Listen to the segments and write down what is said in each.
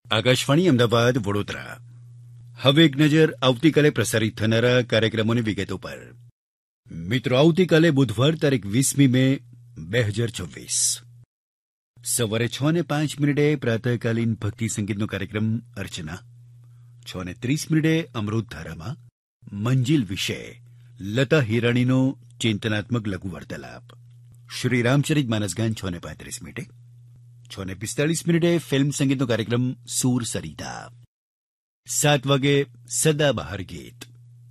આકાશવાણી અમદાવાદ વડોદરા. હવે એક નજર આવતીકાલે પ્રસારિત થનારા કાર્યક્રમોની વિગતો પર. મિત્રો, આવતીકાલે બુધવાર તારીખ 20મી મે 2026 સવારે 6:05 પ્રાતઃકાલીન ભક્તિ સંગીતનો કાર્યક્રમ અર્ચના. 6:30 અમૃતધારામાં મંજિલ વિશે લતા હિરાણીનો ચિંતનાત્મક લઘુ વાર્તાલાપ. શ્રી રામચરિત માનસ ગાન 6:35. 6:45 ફિલ્મ સંગીતનો કાર્યક્રમ સૂર સરિતા. 7 વાગે સદાબહાર ગીત.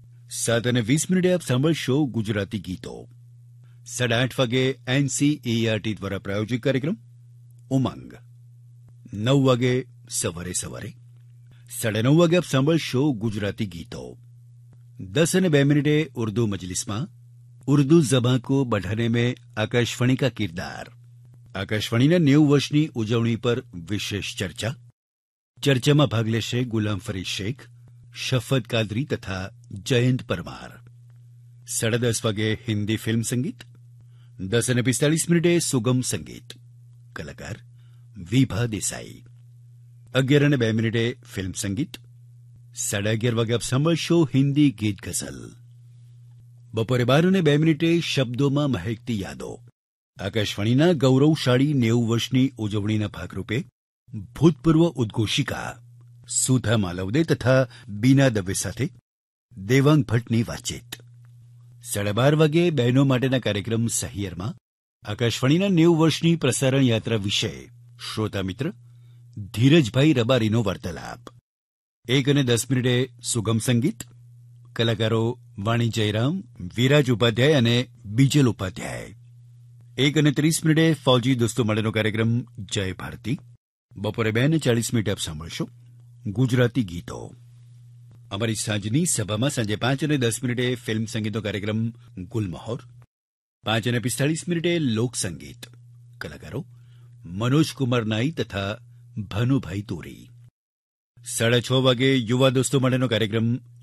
7:20 આપ સાંભળશો ગુજરાતી ગીતો. 8:30 વાગે એનસીઈઆરટી દ્વારા પ્રાયોજિત કાર્યક્રમ ઉમંગ. 9 વાગે સવારે 9:30 વાગે આપ સાંભળશો ગુજરાતી ગીતો. 10:02 ઉર્દુ મજલિસમાં ઉર્દુ ઝબાન કો बढ़ाने में आकाशवाणी का किरदार. આકાશવાણીના 90 વર્ષની ઉજવણી પર વિશેષ ચર્ચા. ચર્ચામાં ભાગ લેશે ગુલામ ફરીદ શેખ, શફત કાદરી તથા જયંત પરમાર. 10:30 વાગે હિન્દી ફિલ્મ સંગીત. 10:45 સુગમ સંગીત. કલાકાર વિભા દેસાઈ. 11:02 ફિલ્મ સંગીત. 11:30 વાગે આપ સાંભળશો હિન્દી ગીત ગઝલ. બપોરે 12:02 શબ્દોમાં મહેકતી યાદો. આકાશવાણીના ગૌરવશાળી 90 વર્ષની ઉજવણીના ભાગરૂપે ભૂતપૂર્વ ઉદ્ઘોષિકા સુધા માલવદે તથા બીના દવે સાથે દેવાંગ ભટ્ટની વાતચીત. 12:30 વાગે બહેનો માટેના કાર્યક્રમ સહિયરમાં આકાશવાણીના 90 વર્ષની પ્રસારણ યાત્રા વિશે શ્રોતા મિત્ર ધીરજભાઈ રબારીનો વાર્તાલાપ. 1:10 સુગમ સંગીત. કલાકારો વાણી જયરામ, વિરાજ ઉપાધ્યાય અને બીજલ ઉપાધ્યાય. 1:30 ફૌજી દોસ્તો માટેનો કાર્યક્રમ જય ભારતી. બપોરે 2:40 આપ સાંભળશો ગુજરાતી ગીતો. અમારી સાંજની સભામાં સાંજે 5:10 ફિલ્મ સંગીતનો કાર્યક્રમ ગુલમહોર. 5:45 લોકસંગીત. કલાકારો મનોજ કુમાર નાઈ તથા ભાનુભાઈ તોરી. 6:30 વાગે યુવા દોસ્તો માટેનો કાર્યક્રમ